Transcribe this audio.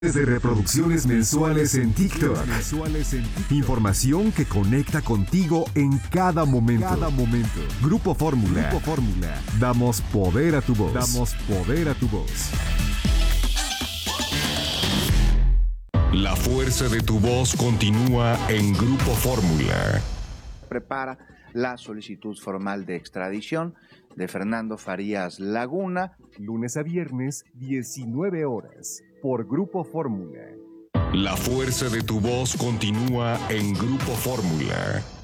De reproducciones mensuales en TikTok. Información que conecta contigo en cada momento. Grupo Fórmula. Damos poder a tu voz. La fuerza de tu voz continúa en Grupo Fórmula. Prepara la solicitud formal de extradición de Fernando Farías Laguna. Lunes a viernes, 19 horas, por Grupo Fórmula. La fuerza de tu voz continúa en Grupo Fórmula.